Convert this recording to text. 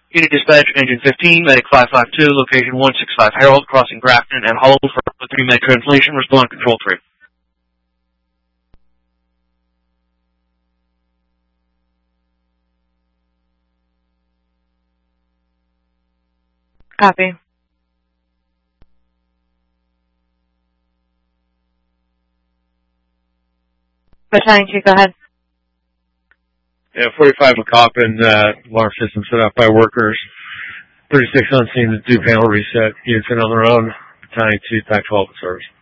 Unit Dispatch, Engine 15, Medic 552, Location 165 Harold, crossing Grafton and hold for 3-minute translation. Respond Control 3. Copy. Battalion Chief, go ahead. Yeah, 45 McCoppin, alarm system set up by workers. 36 on scene to do panel reset. Units in on their own. Battalion 2, TAC 12 in service.